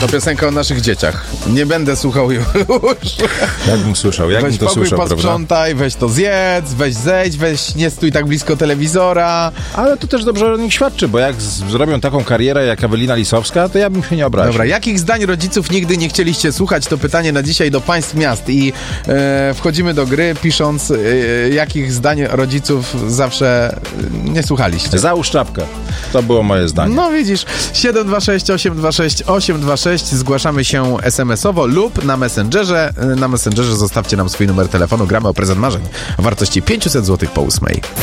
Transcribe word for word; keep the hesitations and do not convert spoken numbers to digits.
To piosenka o naszych dzieciach. Nie będę słuchał już. Jakbym słyszał, jakbym Weź to pokój, słyszał, posprzątaj, prawda? weź to zjedz, weź zejdź, weź nie stój tak blisko telewizora. Ale to też dobrze o nich świadczy, bo jak z- zrobią taką karierę jak Ewelina Lisowska, to ja bym się nie obraził. Dobra, jakich zdań rodziców nigdy nie chcieliście słuchać? To pytanie na dzisiaj do państw miast i e, wchodzimy do gry pisząc, e, jakich zdań rodziców zawsze e, nie słuchaliście. Załóż czapkę. To było moje zdanie. No widzisz, siedem dwa sześć osiem dwa sześć osiem dwa sześć, zgłaszamy się es em es owo lub na Messengerze. Na Messengerze zostawcie nam swój numer telefonu, gramy o prezent marzeń o wartości pięćset złotych po ósmej.